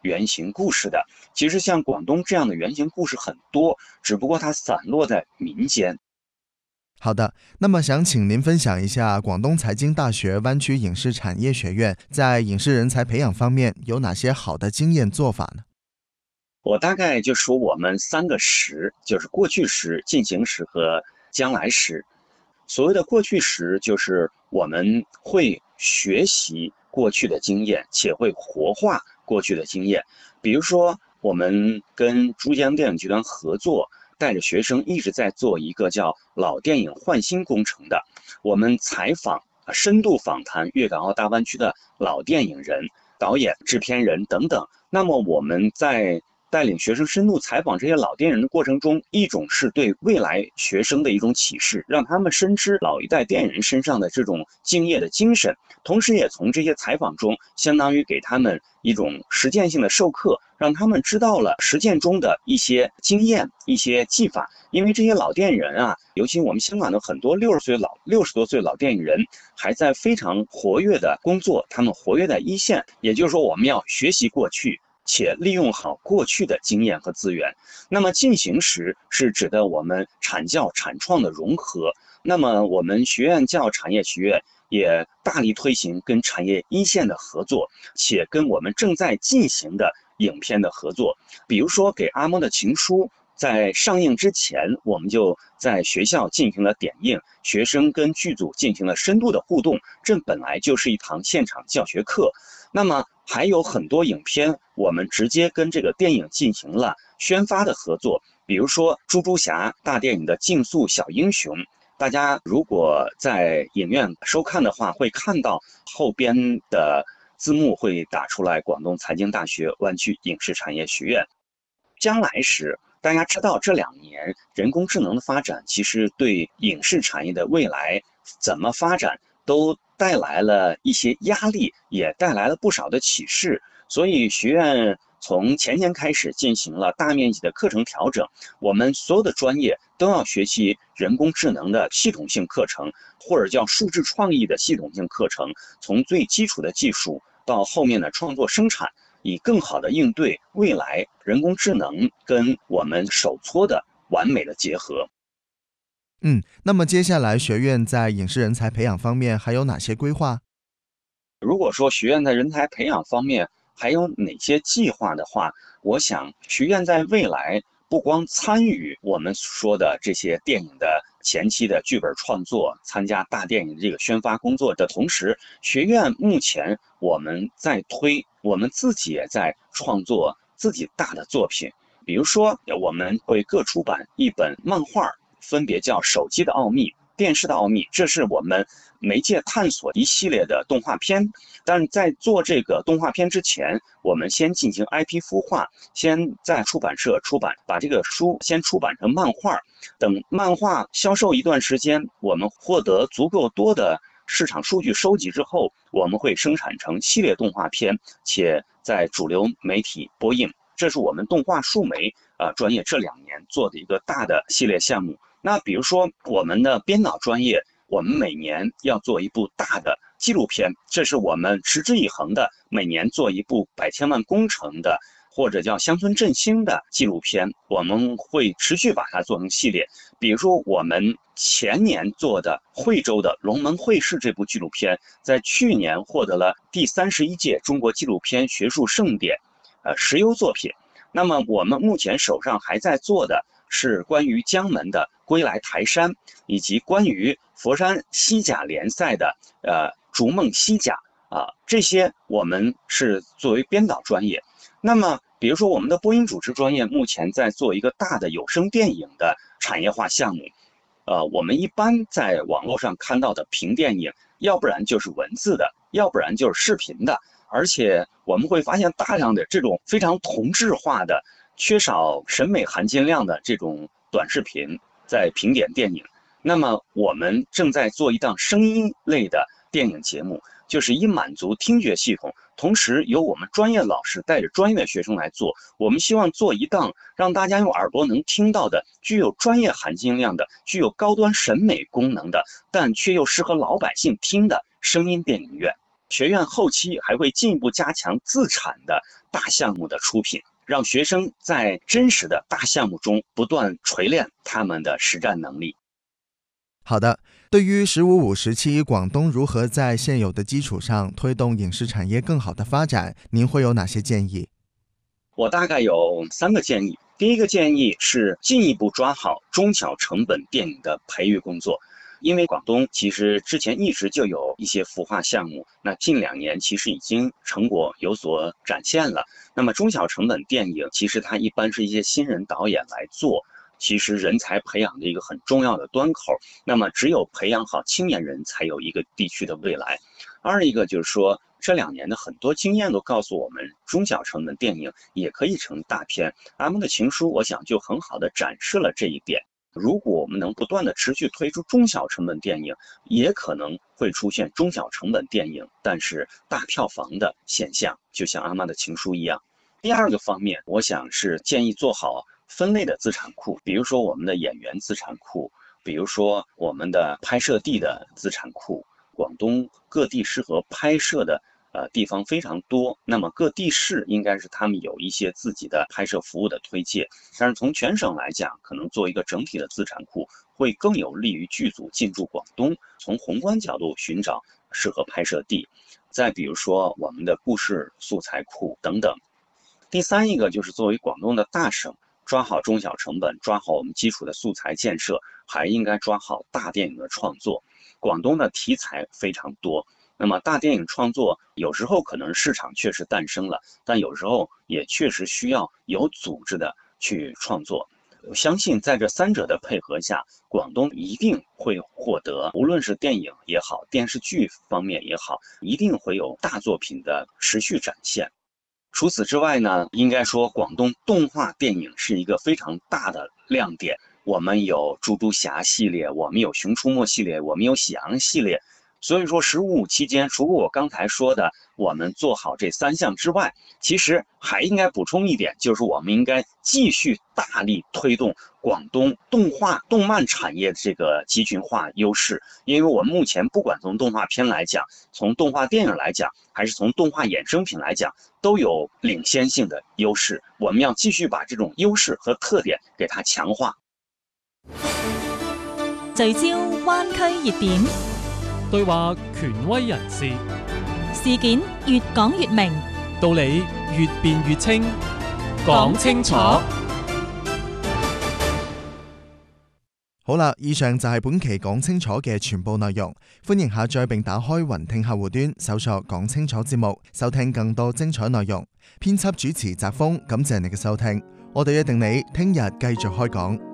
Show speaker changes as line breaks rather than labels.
原型故事的。其实像广东这样的原型故事很多，只不过它散落在民间。
好的，那么想请您分享一下广东财经大学湾区影视产业学院在影视人才培养方面有哪些好的经验做法呢？
我大概就说我们三个时，就是过去时、进行时和将来时。所谓的过去时，就是我们会学习过去的经验，且会活化过去的经验。比如说，我们跟珠江电影集团合作，带着学生一直在做一个叫老电影焕新工程的。我们采访、深度访谈粤港澳大湾区的老电影人、导演、制片人等等。那么我们在带领学生深度采访这些老电影人的过程中，一种是对未来学生的一种启示，让他们深知老一代电影人身上的这种敬业的精神，同时也从这些采访中，相当于给他们一种实践性的授课，让他们知道了实践中的一些经验、一些技法。因为这些老电影人啊，尤其我们香港的很多60多岁老电影人，还在非常活跃的工作，他们活跃在一线。也就是说，我们要学习过去，且利用好过去的经验和资源。那么进行时是指的我们产教产创的融合。那么我们学院教产业学院也大力推行跟产业一线的合作，且跟我们正在进行的影片的合作。比如说给阿猫的情书，在上映之前，我们就在学校进行了点映，学生跟剧组进行了深度的互动，这本来就是一堂现场教学课。那么还有很多影片，我们直接跟这个电影进行了宣发的合作，比如说猪猪侠大电影的竞速小英雄。大家如果在影院收看的话，会看到后边的字幕会打出来广东财经大学湾区影视产业学院。将来时，大家知道这2年人工智能的发展，其实对影视产业的未来怎么发展都带来了一些压力，也带来了不少的启示。所以学院从前年开始进行了大面积的课程调整，我们所有的专业都要学习人工智能的系统性课程，或者叫数字创意的系统性课程，从最基础的技术到后面的创作生产，以更好的应对未来人工智能跟我们手搓的完美的结合。
那么接下来学院在影视人才培养方面还有哪些规划？
如果说学院在人才培养方面还有哪些计划的话，我想学院在未来不光参与我们说的这些电影的前期的剧本创作，参加大电影这个宣发工作的同时，学院目前我们在推，我们自己也在创作自己大的作品。比如说，我们会各出版一本漫画，分别叫《手机的奥秘》、电视的奥秘，这是我们媒介探索一系列的动画片。但是在做这个动画片之前，我们先进行 IP 孵化，先在出版社出版，把这个书先出版成漫画。等漫画销售一段时间，我们获得足够多的市场数据收集之后，我们会生产成系列动画片，且在主流媒体播映。这是我们动画数媒专业这2年做的一个大的系列项目。那比如说我们的编导专业，我们每年要做一部大的纪录片，这是我们持之以恒的，每年做一部百千万工程的或者叫乡村振兴的纪录片，我们会持续把它做成系列。比如说我们前年做的惠州的龙门会试这部纪录片，在去年获得了第31届中国纪录片学术盛典实优作品。那么我们目前手上还在做的是关于江门的归来台山，以及关于佛山西甲联赛的逐梦西甲这些我们是作为编导专业。那么比如说我们的播音主持专业目前在做一个大的有声电影的产业化项目。我们一般在网络上看到的评电影，要不然就是文字的，要不然就是视频的，而且我们会发现大量的这种非常同质化的、缺少审美含金量的这种短视频在评点电影。那么我们正在做一档声音类的电影节目，就是以满足听觉系统，同时由我们专业老师带着专业的学生来做。我们希望做一档让大家用耳朵能听到的、具有专业含金量的、具有高端审美功能的，但却又适合老百姓听的声音电影院。 学院后期还会进一步加强自产的大项目的出品，让学生在真实的大项目中不断锤炼他们的实战能力。
好的，对于“15+5”时期广东如何在现有的基础上推动影视产业更好的发展，您会有哪些建议？
我大概有3个建议。第一个建议是进一步抓好中小成本电影的培育工作。因为广东其实之前一直就有一些孵化项目，那近2年其实已经成果有所展现了。那么中小成本电影其实它一般是一些新人导演来做，其实人才培养的一个很重要的端口。那么只有培养好青年人，才有一个地区的未来。二一个就是说，这2年的很多经验都告诉我们，中小成本电影也可以成大片。阿蒙的情书，我想就很好的展示了这一点。如果我们能不断的持续推出中小成本电影，也可能会出现中小成本电影但是大票房的现象，就像阿妈的情书一样。第二个方面，我想是建议做好分类的资产库，比如说我们的演员资产库，比如说我们的拍摄地的资产库。广东各地适合拍摄的地方非常多，那么各地市应该是他们有一些自己的拍摄服务的推介，但是从全省来讲，可能做一个整体的资产库会更有利于剧组进驻广东，从宏观角度寻找适合拍摄地。再比如说我们的故事素材库等等。第三一个就是作为广东的大省，抓好中小成本，抓好我们基础的素材建设，还应该抓好大电影的创作。广东的题材非常多，那么大电影创作有时候可能市场确实诞生了，但有时候也确实需要有组织的去创作。我相信在这3者的配合下，广东一定会获得，无论是电影也好，电视剧方面也好，一定会有大作品的持续展现。除此之外呢，应该说广东动画电影是一个非常大的亮点。我们有猪猪侠系列，我们有熊出没系列，我们有喜羊系列。所以说15+5期间，除过我刚才说的我们做好这3项之外，其实还应该补充一点，就是我们应该继续大力推动广东动画动漫产业这个集群化优势。因为我们目前不管从动画片来讲，从动画电影来讲，还是从动画衍生品来讲，都有领先性的优势。我们要继续把这种优势和特点给它强化。
聚焦灣區熱點，
對話權威人士，
事件越講越明，
道理越辯越清，講清楚。
好啦，以上就係本期講清楚嘅全部內容。歡迎下載並打開雲聽客戶端，搜索講清楚節目，收聽更多精彩內容。編輯主持澤峰，感謝你嘅收聽。我哋約定你聽日繼續開講。